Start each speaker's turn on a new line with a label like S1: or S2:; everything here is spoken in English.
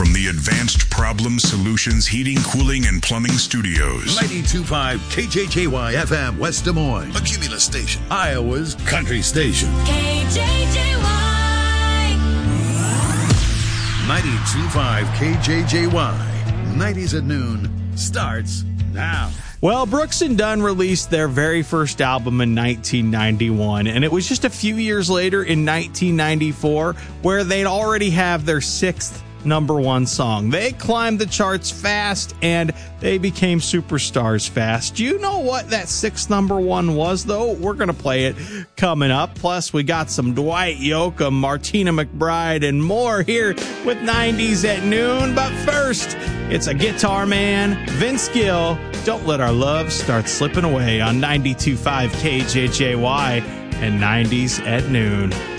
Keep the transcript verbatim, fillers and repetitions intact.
S1: from the Advanced Problem Solutions Heating, Cooling, and Plumbing Studios.
S2: ninety-two point five K J J Y F M, West Des Moines. A Cumulus station. Iowa's country station.
S3: K J J Y.
S2: ninety-two point five K J J Y. nineties at noon starts now.
S4: Well, Brooks and Dunn released their very first album in nineteen ninety-one, and it was just a few years later in nineteen ninety-four where they'd already have their sixth number one song. They climbed the charts fast, and they became superstars fast. Do you know what that sixth number one was, though? We're going to play it coming up. Plus, we got some Dwight Yoakam, Martina McBride, and more here with nineties at noon. But first, it's a Guitar Man, Vince Gill. Don't let our love start slipping away on ninety-two point five K J J Y and nineties at noon.